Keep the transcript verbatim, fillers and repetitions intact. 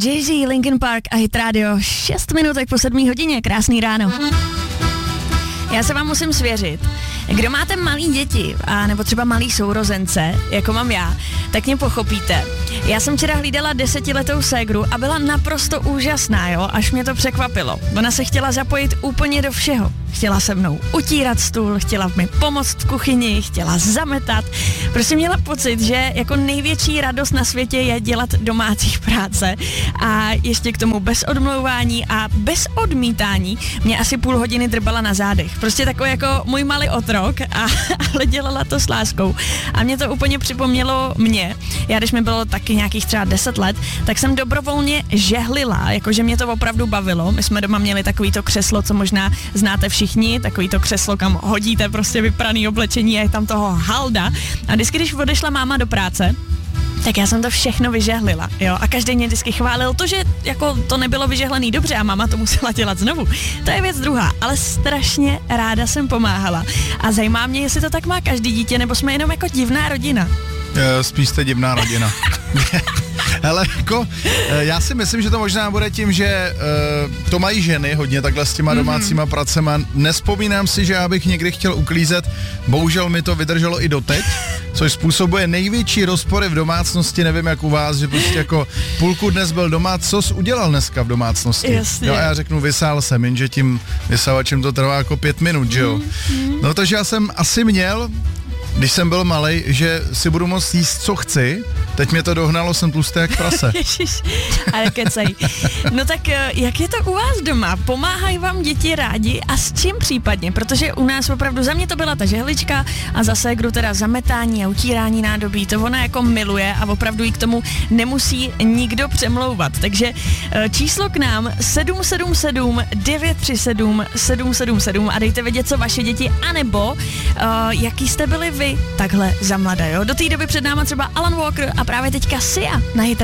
Jay-Z, Linkin Park a Hit Radio. šest minutek po sedmé hodině, krásný ráno. Já se vám musím svěřit, kdo máte malý děti, a nebo třeba malý sourozence, jako mám já, tak mě pochopíte. Já jsem včera hlídala desetiletou ségru a byla naprosto úžasná, jo, až mě to překvapilo. Ona se chtěla zapojit úplně do všeho. Chtěla se mnou utírat stůl, chtěla mi pomoct v kuchyni, chtěla zametat. Prostě měla pocit, že jako největší radost na světě je dělat domácí práce a ještě k tomu bez odmlouvání a bez odmítání mě asi půl hodiny drbala na zádech. Prostě takový jako můj malý otrok, a, ale dělala to s láskou. A mě to úplně připomnělo mě. Já, když mi bylo taky nějakých třeba deset let, tak jsem dobrovolně žehlila, jakože mě to opravdu bavilo. My jsme doma měli takovýto křeslo, co možná znáte všichni, takovýto křeslo, kam hodíte prostě vypraný oblečení a je tam toho halda. A vždycky, když odešla máma do práce, tak já jsem to všechno vyžehlila, jo, a každý mě vždycky chválil to, že jako to nebylo vyžehlený dobře a máma to musela dělat znovu. To je věc druhá, ale strašně ráda jsem pomáhala a zajímá mě, jestli to tak má každý dítě, nebo jsme jenom jako divná rodina. Spíš jste divná rodina. Hele, jako, já si myslím, že to možná bude tím, že uh, to mají ženy hodně takhle s těma domácíma mm-hmm. pracema. Nespomínám si, že já bych někdy chtěl uklízet, bohužel mi to vydrželo i doteď, což způsobuje největší rozpory v domácnosti, nevím jak u vás, že prostě jako půlku dnes byl doma, co jsi udělal dneska v domácnosti? Jasně. Jo, a já řeknu, vysál jsem, jenže tím vysavačem to trvá jako pět minut, že jo? Mm-hmm. No takže já jsem asi měl, když jsem byl malej, že si budu moct jíst, co chci, teď mě to dohnalo, jsem tlustý jak prase. Ježiš, ale kecej. No tak jak je to u vás doma? Pomáhají vám děti rádi a s čím případně? Protože u nás opravdu, za mě to byla ta žehlička a za ségru teda zametání a utírání nádobí, to ona jako miluje a opravdu jí k tomu nemusí nikdo přemlouvat. Takže číslo k nám sedm sedm sedm devět tři sedm sedm sedm sedm a dejte vědět, co vaše děti, anebo uh, jaký jste byli vy takhle za mladá, jo? Do té doby před náma třeba Alan Walker a právě teďka Sia na Hit Radio.